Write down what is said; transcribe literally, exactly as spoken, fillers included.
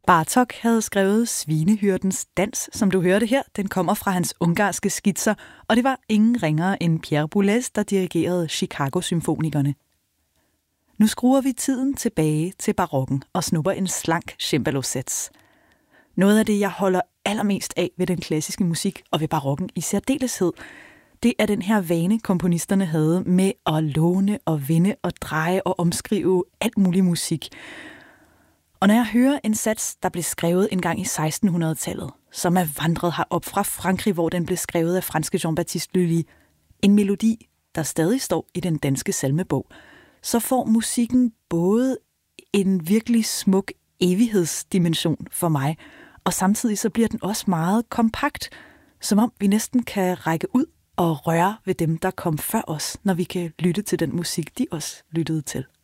Bartók havde skrevet Svinehyrdens dans, som du hørte her. Den kommer fra hans ungarske skitser, og det var ingen ringere end Pierre Boulez, der dirigerede Chicago-symfonikerne. Nu skruer vi tiden tilbage til barokken og snupper en slank cembalo-sats. Noget af det, jeg holder allermest af ved den klassiske musik og ved barokken i særdeleshed, det er den her vane, komponisterne havde med at låne og vinde og dreje og omskrive alt mulig musik. Og når jeg hører en sats, der blev skrevet engang i sekstenhundredetallet, som er vandret herop fra Frankrig, hvor den blev skrevet af franske Jean-Baptiste Lully, en melodi, der stadig står i den danske salmebog, så får musikken både en virkelig smuk evighedsdimension for mig, og samtidig så bliver den også meget kompakt, som om vi næsten kan række ud og røre ved dem, der kom før os, når vi kan lytte til den musik, de også lyttede til.